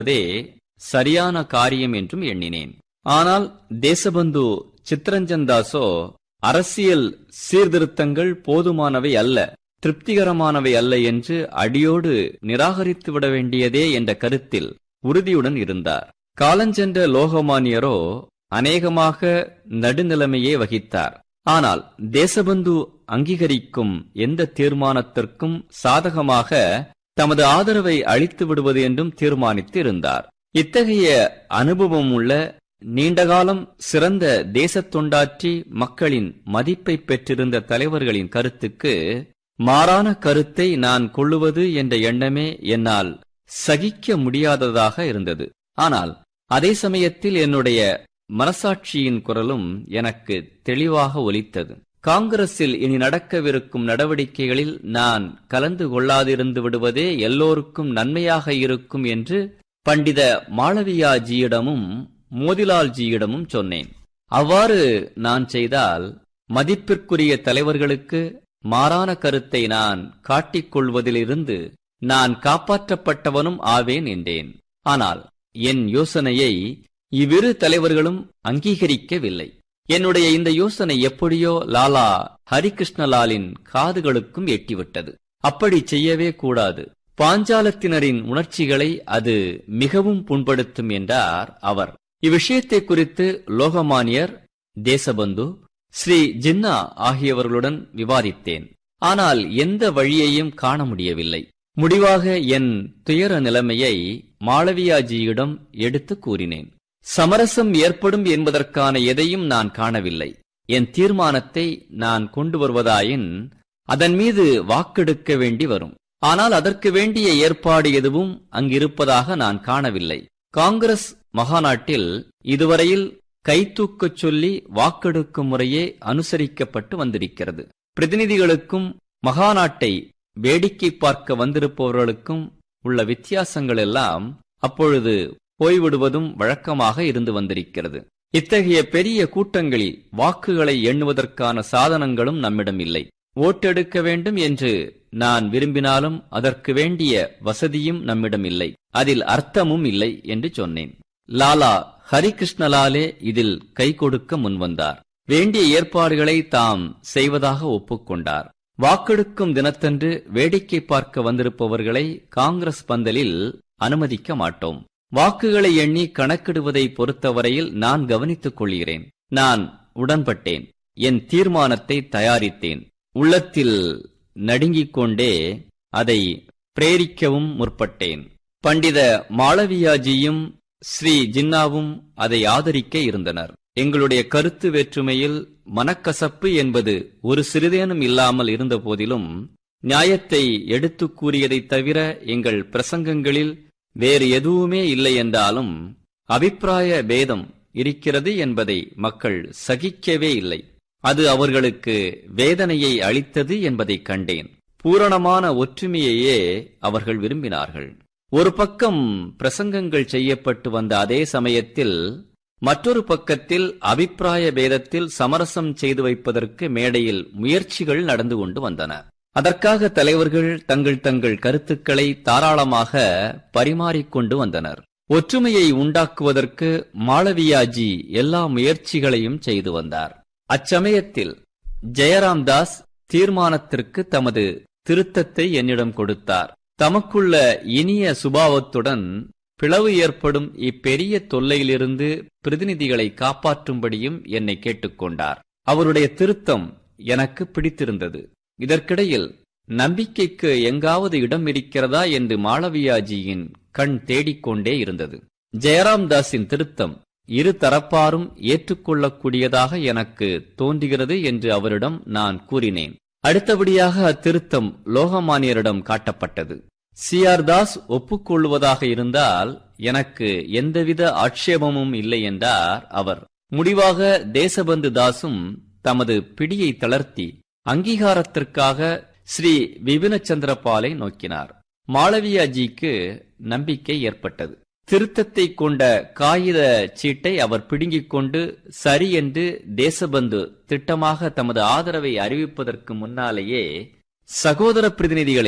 சரியான காரியம் என்றும் எண்ணினேன். ஆனால் தேசபந்து சித்ரஞ்சன் தாஸோ அரசியல் சீர்திருத்தங்கள் போதுமானவை அல்ல, திருப்திகரமானவை அல்ல என்று அடியோடு நிராகரித்துவிட வேண்டியதே என்ற கருத்தில் உறுதியுடன் இருந்தார். காலஞ்சென்ற லோகமானியரோ அநேகமாக நடுநிலைமையே வகித்தார். ஆனால் தேசபந்து அங்கீகரிக்கும் எந்த தீர்மானத்திற்கும் சாதகமாக தமது ஆதரவை அளித்து விடுவது என்றும் தீர்மானித்து இருந்தார். இத்தகைய அனுபவம் உள்ள நீண்டகாலம் சிறந்த தேசத் தொண்டாற்றி மக்களின் மதிப்பை பெற்றிருந்த தலைவர்களின் கருத்துக்கு மாறான கருத்தை நான் கொள்ளுவது என்ற எண்ணமே என்னால் சகிக்க முடியாததாக இருந்தது. ஆனால் அதே சமயத்தில் என்னுடைய மனசாட்சியின் குரலும் எனக்கு தெளிவாக ஒலித்தது. காங்கிரஸில் இனி நடக்கவிருக்கும் நடவடிக்கைகளில் நான் கலந்து கொள்ளாதிருந்து விடுவதே எல்லோருக்கும் நன்மையாக இருக்கும் என்று பண்டித மாளவியாஜியிடமும் மோதிலால்ஜியிடமும் சொன்னேன். அவ்வாறு நான் செய்தால் மதிப்பிற்குரிய தலைவர்களுக்கு மாறான கருத்தை நான் காட்டிக்கொள்வதிலிருந்து நான் காப்பாற்றப்பட்டவனும் ஆவேன் என்றேன். ஆனால் என் யோசனையை இவ்விரு தலைவர்களும் அங்கீகரிக்கவில்லை. என்னுடைய இந்த யோசனை எப்படியோ லாலா ஹரிகிருஷ்ணலாலின் காதுகளுக்கும் எட்டிவிட்டது. அப்படி செய்யவே கூடாது, பாஞ்சாலத்தினரின் உணர்ச்சிகளை அது மிகவும் புண்படுத்தும் என்றார் அவர். இவ்விஷயத்தை குறித்து லோகமானியர், தேசபந்து, ஸ்ரீ ஜின்னா ஆகியவர்களுடன் விவாதித்தேன். ஆனால் எந்த வழியையும் காண முடியவில்லை. முடிவாக என் துயர நிலைமையை மாளவியாஜியிடம் எடுத்து கூறினேன். சமரசம் ஏற்படும் என்பதற்கான எதையும் நான் காணவில்லை. என் தீர்மானத்தை நான் கொண்டு வருவதாயின் அதன் மீது வாக்கெடுக்க வேண்டி வரும். ஆனால் அதற்கு வேண்டிய ஏற்பாடு எதுவும் அங்கிருப்பதாக நான் காணவில்லை. காங்கிரஸ் மகாநாட்டில் இதுவரையில் கைதூக்கச் சொல்லி வாக்கெடுக்கும் முறையே அனுசரிக்கப்பட்டு வந்திருக்கிறது. பிரதிநிதிகளுக்கும் மகாநாட்டை வேடிக்கை பார்க்க வந்திருப்பவர்களுக்கும் உள்ள வித்தியாசங்கள் எல்லாம் அப்பொழுது போய்விடுவதும் வழக்கமாக இருந்து வந்திருக்கிறது. இத்தகைய பெரிய கூட்டங்களில் வாக்குகளை எண்ணுவதற்கான சாதனங்களும் நம்மிடம் இல்லை. ஓட்டெடுக்க வேண்டும் என்று நான் விரும்பினாலும் அதற்கு வேண்டிய வசதியும் நம்மிடம் இல்லை, அதில் அர்த்தமும் இல்லை என்று சொன்னேன். லாலா ஹரிகிருஷ்ணலாலே இதில் கை கொடுக்க முன்வந்தார். வேண்டிய ஏற்பாடுகளை தாம் செய்வதாக ஒப்புக்கொண்டார். வாக்கெடுக்கும் தினத்தன்று வேடிக்கை பார்க்க வந்திருப்பவர்களை காங்கிரஸ் பந்தலில் அனுமதிக்க மாட்டோம். வாக்குகளை எண்ணி கணக்கிடுவதை பொறுத்தவரையில் நான் கவனித்துக் கொள்கிறேன். நான் உடன்பட்டேன். என் தீர்மானத்தை தயாரித்தேன். உள்ளத்தில் நடுங்கிக் கொண்டே அதை பிரேரிக்கவும் முற்பட்டேன். பண்டித மாளவியாஜியும் ஸ்ரீ ஜின்னாவும் அதை ஆதரிக்க இருந்தனர். எங்களுடைய கருத்து வேற்றுமையில் மனக்கசப்பு என்பது ஒரு சிறிதேனும் இல்லாமல் இருந்த போதிலும் நியாயத்தை எடுத்துக் கூறியதைத் தவிர எங்கள் பிரசங்கங்களில் வேறு எதுவுமே இல்லை என்றாலும் அபிப்பிராய பேதம் இருக்கிறது என்பதை மக்கள் சகிக்கவே இல்லை. அது அவர்களுக்கு வேதனையை அளித்தது என்பதை கண்டேன். பூரணமான ஒற்றுமையையே அவர்கள் விரும்பினார்கள். ஒரு பக்கம் பிரசங்கங்கள் செய்யப்பட்டு வந்த அதே சமயத்தில் மற்றொரு பக்கத்தில் அபிப்பிராய பேதத்தில் சமரசம் செய்து வைப்பதற்கு மேடையில் முயற்சிகள் நடந்து கொண்டு வந்தன. அதற்காக தலைவர்கள் தங்கள் தங்கள் கருத்துக்களை தாராளமாக பரிமாறிக்கொண்டு வந்தனர். ஒற்றுமையை உண்டாக்குவதற்கு மாளவியாஜி எல்லா முயற்சிகளையும் செய்து வந்தார். அச்சமயத்தில் ஜெயராம் தாஸ் தீர்மானத்திற்கு தமது திருத்தத்தை என்னிடம் கொடுத்தார். தமக்குள்ள இனிய சுபாவத்துடன் பிளவு ஏற்படும் இப்பெரிய தொல்லையிலிருந்து பிரதிநிதிகளை காப்பாற்றும்படியும் என்னை கேட்டுக்கொண்டார். அவருடைய திருத்தம் எனக்கு பிடித்திருந்தது. இதற்கிடையில் நம்பிக்கைக்கு எங்காவது இடம் இருக்கிறதா என்று மாளவியாஜியின் கண் தேடிக்கொண்டே இருந்தது. ஜெயராம் தாஸின் திருத்தம் இரு தரப்பாரும் ஏற்றுக்கொள்ளக்கூடியதாக எனக்கு தோன்றுகிறது என்று அவரிடம் நான் கூறினேன். அடுத்தபடியாக அத்திருத்தம் லோகமானியரிடம் காட்டப்பட்டது. சி.ஆர். தாஸ் ஒப்புக்கொள்வதாக இருந்தால் எனக்கு எந்தவித ஆட்சேபமும் இல்லை என்றார் அவர். முடிவாக தேசபந்து தாஸும் தமது பிடியை தளர்த்தி அங்கீகாரத்திற்காக ஸ்ரீ விபினச்சந்திரபாலை நோக்கினார். மாளவியாஜிக்கு நம்பிக்கை ஏற்பட்டது. திருத்தத்தை கொண்ட காகித சீட்டை அவர் பிடுங்கிக் கொண்டு சரி என்று தேசபந்து திட்டமாக தமது ஆதரவை அறிவிப்பதற்கு முன்னாலேயே, சகோதர பிரதிநிதிகளே,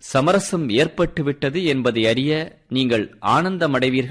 சமரசம் ஏற்பட்டுவிட்டது என்பதை அறிய நீங்கள் ஆனந்தமடைவீர்கள்